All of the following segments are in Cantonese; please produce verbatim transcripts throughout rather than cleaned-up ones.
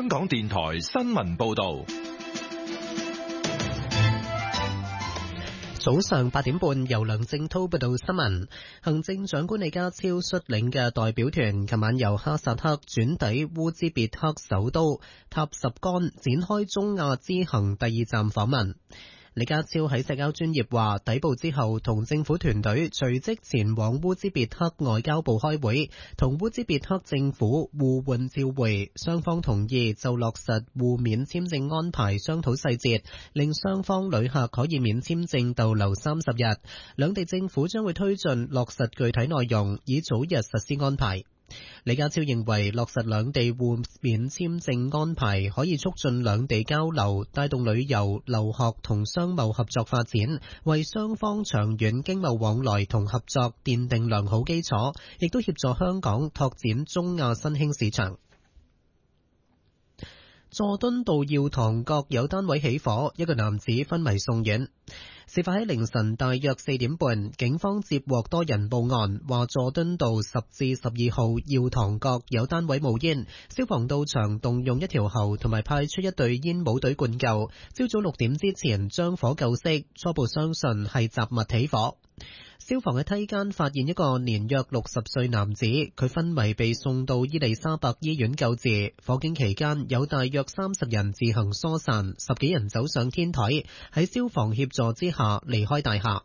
港電台新聞報道。 早上八點半，由梁正濤報道新聞。行政長官李家超率領嘅代表團，琴晚由哈薩克轉抵烏茲別克首都塔什干，展開中亞之行第二站訪問。李家超喺社交專頁話，抵埗之後同政府團隊隨即前往烏茲別克外交部開會，同烏茲別克政府互換照會，雙方同意就落實互免簽證安排商討細節，令雙方旅客可以免簽證逗留三十日。兩地政府將會推進落實具體內容，以早日實施安排。李家超認為落實兩地互免簽證安排可以促進兩地交流，帶動旅遊、留學同商貿合作發展，為雙方長遠經貿往來同合作奠定良好基礎，亦都協助香港拓展中亞新興市場。佐敦道耀堂閣有單位起火，一個男子昏迷送院。事發喺凌晨大約四點半，警方接獲多人報案，話佐敦道十至十二號耀堂閣有單位冒煙，消防到場動用一條喉同埋派出一隊煙霧隊灌救，朝早六點之前將火救熄，初步相信係雜物起火。消防喺梯間發現一個年約六十歲男子，佢昏迷被送到伊利沙伯醫院救治。火警期間有大約三十人自行疏散，十幾人走上天台，喺消防協助之下離開大廈。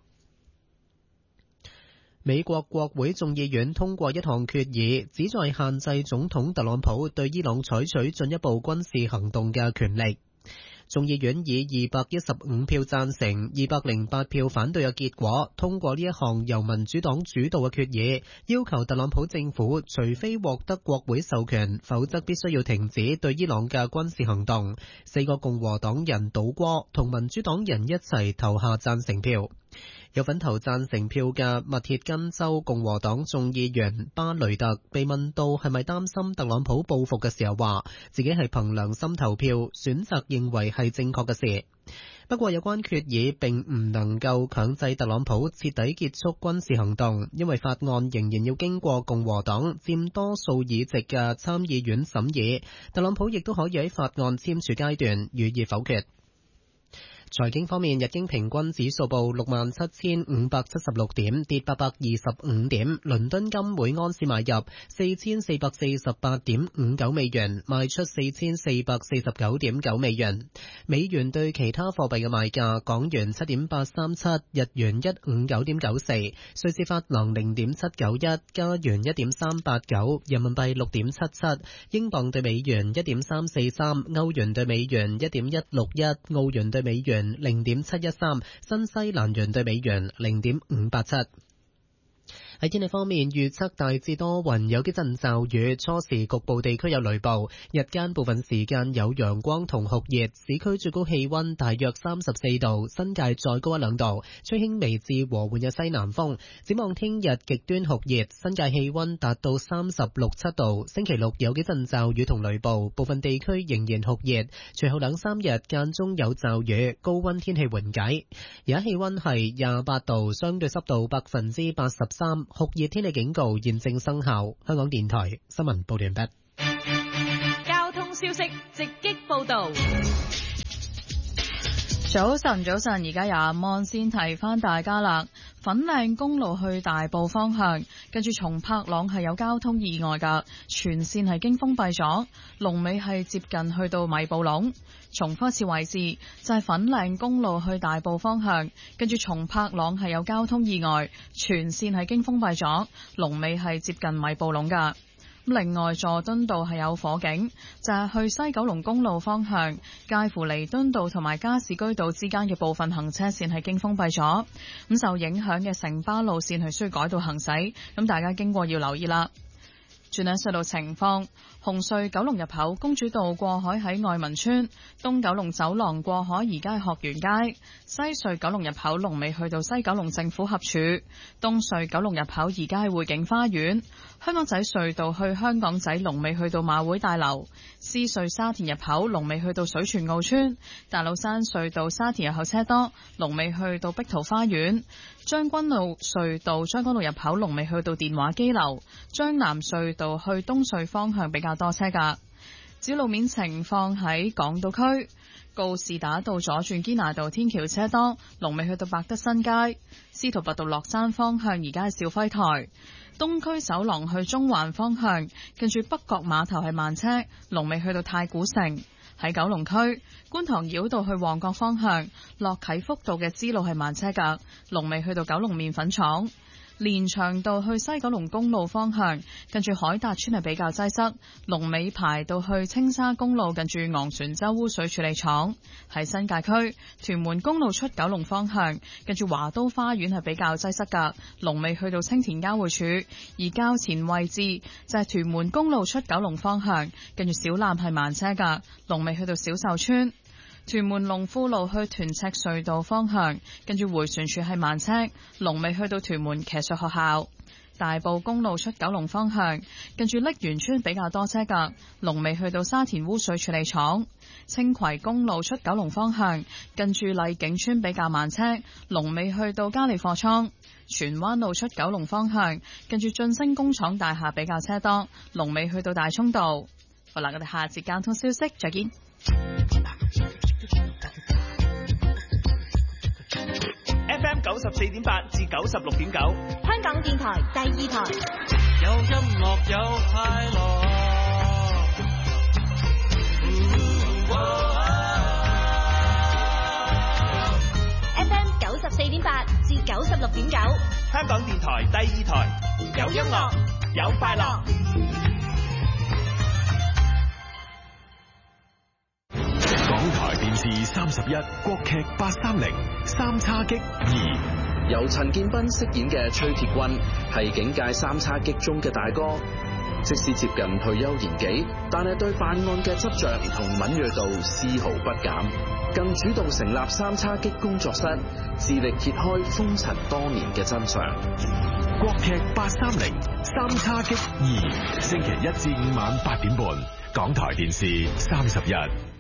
美國國會眾議院通過一項決議，旨在限制總統特朗普對伊朗採取進一步軍事行動嘅權力。眾議院以二百一十五票贊成、二百零八票反對嘅結果，通過呢一項由民主黨主導嘅決議，要求特朗普政府除非獲得國會授權，否則必須要停止對伊朗嘅軍事行動。四個共和黨人倒戈，同民主黨人一齊投下贊成票。有份投贊成票嘅密歇根州共和黨眾議員巴雷特被問到係咪擔心特朗普報復嘅時候，話自己係憑良心投票，選擇認為係正確嘅事。不過有關決議並唔能夠強制特朗普徹底結束軍事行動，因為法案仍然要經過共和黨佔多數議席嘅參議院審議，特朗普亦都可以喺法案簽署階段予以否決。財經方面，日經平均指數報六萬七千五百七十六點，跌八百二十五點。倫敦金每安士買入四千四百四十八點五九美元，賣出四千四百四十九點九美元。美元對其他貨幣嘅賣價：港元七點八三七，日元一五九點九四，瑞士法郎零點七九一，加元一點三八九，人民幣六點七七，英鎊對美元一點三四三，歐元對美元一點一六一，澳元對美元零點七一三，新西蘭元對美元零點五八七。喺天氣方面，預測大致多雲，有幾陣驟雨，初時局部地區有雷暴，日間部分時間有陽光同酷熱，市區最高氣溫大約三十四度，新界再高一兩度，吹輕微至和緩嘅西南風。展望聽日極端酷熱，新界氣溫達到三十六七度，星期六有幾陣驟雨同雷暴，部分地區仍然酷熱，隨後兩三日間中有驟雨，高溫天氣緩解。而家氣溫係廿八度，相對濕度百分之八十三。酷熱天氣警告現正生效。香港電台新聞報道完畢。 交通消息直擊報道。 早晨，早晨，而家有阿芒先提翻大家啦。粉嶺公路去大埔方向，跟住松柏塱係有交通意外噶，全線係經封閉咗，龍尾係接近去到米埔隴。重複一次位置就係粉嶺公路去大埔方向，跟住松柏塱係有交通意外，全線係經封閉咗，龍尾係接近米埔隴噶。另外，佐敦道係有火警，就係去西九龍公路方向，介乎彌敦道同埋加士居道之間嘅部分行車線係經封閉咗。咁受影響嘅城巴路線係需要改道行駛，咁大家經過要留意啦。轉兩隧道情況，紅隧九龍入口公主道過海喺愛民村，東九龍走廊過海而家學園街，西隧九龍入口龍尾去到西九龍政府合署，東隧九龍入口而家係匯景花園，香港仔隧道去香港仔龍尾去到馬會大樓，獅隧沙田入口龍尾去到水泉澳村，大老山隧道沙田入口車多，龍尾去到碧桃花園，將軍澳隧道將軍澳入口龍尾去到電話機樓，將南隧道去東隧方向比較多車噶。 至路面情況喺港島區，告士打道左轉堅拿道天橋車多，龍尾去到百德新街；司徒拔道落山方向而家係肇輝台。東區走廊去中環方向，近住北角碼頭係慢車，龍尾去到太古城。喺九龍區，觀塘繞道去旺角方向，落啟福道嘅支路係慢車㗎，龍尾去到九龍麵粉廠。連翔道去西九龍公路方向，近住海達村係比較擠塞，龍尾排到去青沙公路近住昂船洲污水處理廠。喺新界區，屯門公路出九龍方向，近住華都花園係比較擠塞㗎，龍尾去到青田交匯處。而較前位置就係屯門公路出九龍方向，近住小欖係慢車㗎，龍尾去到小秀村。屯門龍富路去屯赤隧道方向，跟住迴旋處係慢車，龍尾去到屯門騎術學校。大埔公路出九龍方向，跟住瀝源村比較多車㗎，龍尾去到沙田污水處理廠。青葵公路出九龍方向，跟住麗景村比較慢車，龍尾去到嘉利貨倉。荃灣路出九龍方向，跟住晉升工廠大廈比較車多，龍尾去到大涌道。好啦，我哋下節交通消息再見。 F M 九十四點八至九十六點九， 香港電台第二台。 有音樂有快樂。 F M 九十四點八至九十六點九， 香港電台第二台，有音樂有快樂。 港台電視三十一國劇八三零三叉戟二， 由陳建斌飾演嘅崔鐵軍係警界三叉戟中嘅大哥，即使接近退休年紀，但係對犯案嘅執着同敏銳度絲毫不減，更主動成立三叉戟工作室，致力揭開風塵多年嘅真相。 國劇八三零三叉戟二，星期一至五晚八點半，港台電視三十一。